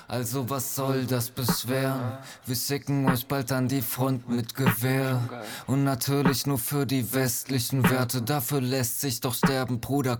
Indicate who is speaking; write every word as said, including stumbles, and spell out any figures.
Speaker 1: Also was soll das Beschweren? Wir schicken euch bald an die Front mit Gewehr. Und natürlich nur für die westlichen Werte. Dafür lässt sich doch sterben, Bruder.